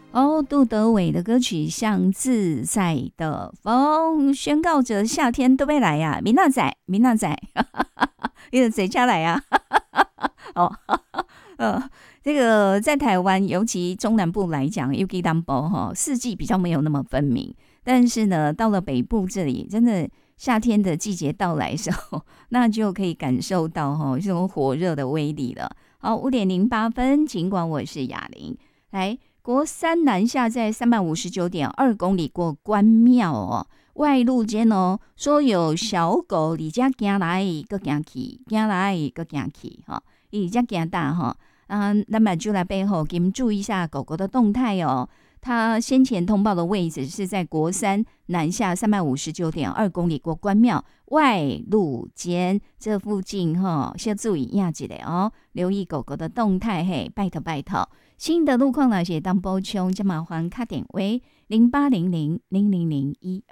哦，杜德伟的歌曲《像自在的风》，宣告着夏天都要来呀！明仔载，明仔载，你的谁家来呀？哦，这个在台湾，尤其中南部来讲，尤其南部哈，四季比较没有那么分明。但是呢，到了北部这里，真的夏天的季节到来的时候，那就可以感受到这种火热的威力了。好，5:08，尽管我是雅玲，来。国三南下在359.2公里过关庙哦，外路间哦，说有小狗离家行来个行去，行来个行去哈，离家行大哈那么就来背后给你们注意一下狗狗的动态哦。它先前通报的位置是在国三南下359.2公里过关庙外路间这附近哈，先注意一下哦，留意狗狗的动态嘿，拜托拜托。新的路况呢，也当补充，就麻烦打电话08000001。